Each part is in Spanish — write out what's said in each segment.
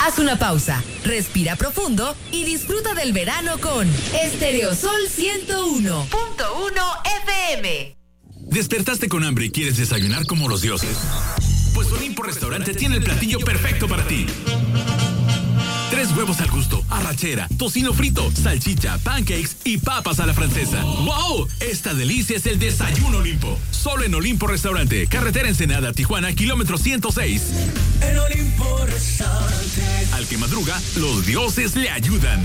Haz una pausa, respira profundo y disfruta del verano con Estereosol 101.1 FM. ¿Despertaste con hambre y quieres desayunar como los dioses? Pues Olimpo Restaurante tiene el platillo perfecto para ti. 3 huevos al gusto, arrachera, tocino frito, salchicha, pancakes y papas a la francesa. ¡Wow! Esta delicia es el Desayuno Olimpo. Solo en Olimpo Restaurante, carretera Ensenada, Tijuana, kilómetro 106. En Olimpo Restaurante. Al que madruga, los dioses le ayudan.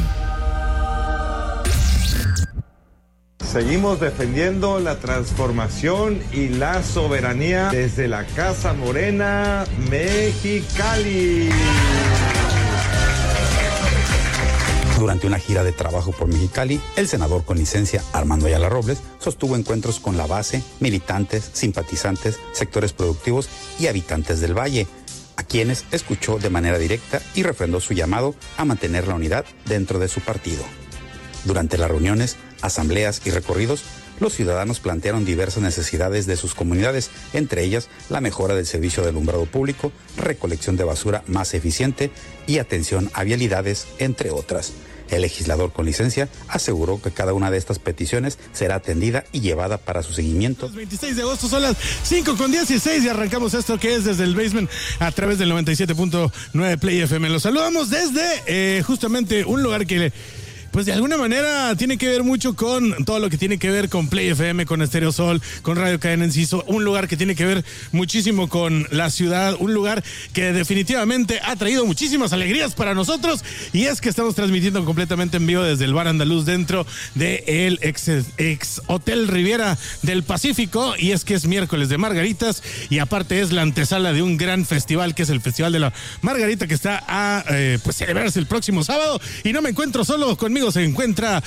Seguimos defendiendo la transformación y la soberanía desde la Casa Morena, Mexicali. Durante una gira de trabajo por Mexicali, el senador con licencia Armando Ayala Robles sostuvo encuentros con la base, militantes, simpatizantes, sectores productivos y habitantes del Valle, a quienes escuchó de manera directa y refrendó su llamado a mantener la unidad dentro de su partido. Durante las reuniones, asambleas y recorridos, los ciudadanos plantearon diversas necesidades de sus comunidades, entre ellas la mejora del servicio de alumbrado público, recolección de basura más eficiente y atención a vialidades, entre otras. El legislador con licencia aseguró que cada una de estas peticiones será atendida y llevada para su seguimiento. 26 de agosto son las 5:16 y arrancamos esto que es desde el basement a través del 97.9 Play FM. Los saludamos desde justamente un lugar que pues de alguna manera tiene que ver mucho con todo lo que tiene que ver con Play FM, con Estereosol, con Radio Cadena Enciso, un lugar que tiene que ver muchísimo con la ciudad, un lugar que definitivamente ha traído muchísimas alegrías para nosotros, y es que estamos transmitiendo completamente en vivo desde el Bar Andaluz dentro del ex Hotel Riviera del Pacífico, y es que es miércoles de Margaritas y aparte es la antesala de un gran festival que es el Festival de la Margarita, que está a pues celebrarse el próximo sábado, y no me encuentro solo, conmigo se encuentra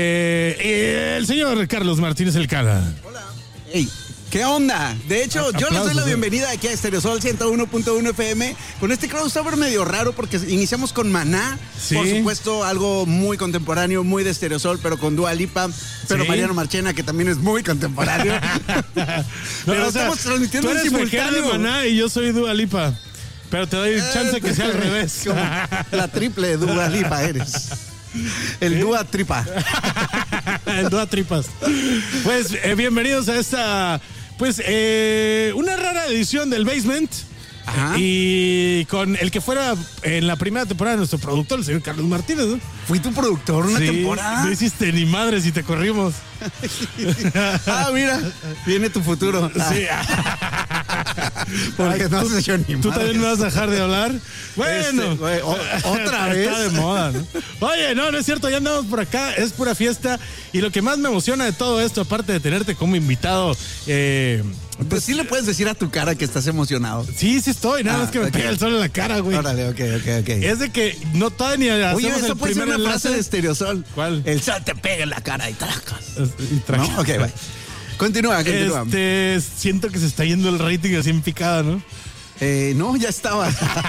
el señor Carlos Martínez Elcada. Hola. Hey, ¿qué onda? De hecho, yo les doy la bienvenida aquí a Estereosol 101.1 FM con este crossover medio raro porque iniciamos con Maná, sí. Por supuesto algo muy contemporáneo, muy de Estereosol, pero con Dua Lipa, pero sí. Mariano Marchena, que también es muy contemporáneo. Pero estamos transmitiendo en simultáneo. De Maná y yo soy Dua Lipa, pero te doy chance que sea al revés. Como la triple Dua Lipa eres. El Dua Tripa. El Dua Tripas. Pues bienvenidos a esta, pues, una rara edición del Basement. Ajá. Y con el que fuera en la primera temporada nuestro productor, el señor Carlos Martínez, ¿no? ¿Fui tu productor una temporada? No hiciste ni madre si te corrimos. Mira, viene tu futuro. Sí. Porque no has hecho ni madre. ¿Tú también me vas a dejar de hablar? Bueno. ¿Otra vez? Está de moda, ¿no? Oye, no es cierto, ya andamos por acá, es pura fiesta. Y lo que más me emociona de todo esto, aparte de tenerte como invitado, pues sí le puedes decir a tu cara que estás emocionado. Sí estoy, nada más que me pega el sol en la cara, güey. Órale, ok. Es de que no todavía ni hacemos. Oye, eso puede ser una frase de Estereosol. ¿Cuál? El sol te pega en la cara y tracas. ¿No? Ok, bye. Continúa. Siento que se está yendo el rating así en picada, ¿no? No, ya estaba.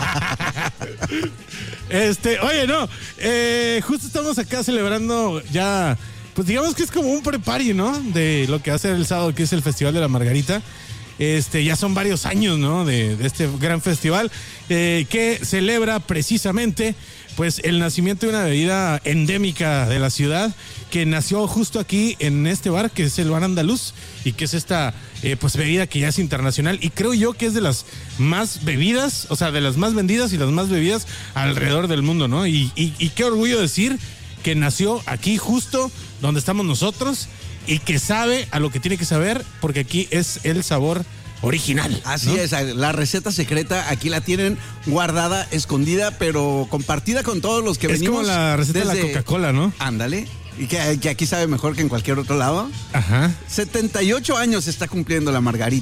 Oye, no. Justo estamos acá celebrando ya. Pues digamos que es como un pre-party, ¿no? De lo que va a ser el sábado, que es el Festival de la Margarita. Ya son varios años, ¿no? De este gran festival que celebra precisamente pues el nacimiento de una bebida endémica de la ciudad que nació justo aquí en este bar, que es el Bar Andaluz, y que es esta pues bebida que ya es internacional y creo yo que es de las más bebidas, o sea, de las más vendidas y las más bebidas alrededor del mundo, ¿no? Y qué orgullo decir que nació aquí justo donde estamos nosotros y que sabe a lo que tiene que saber, porque aquí es el sabor original. Así, ¿no? Es, la receta secreta aquí la tienen guardada, escondida, pero compartida con todos los que venimos. Es como la receta de la Coca-Cola, ¿no? Ándale. Y que aquí sabe mejor que en cualquier otro lado. Ajá. 78 años está cumpliendo la Margarita.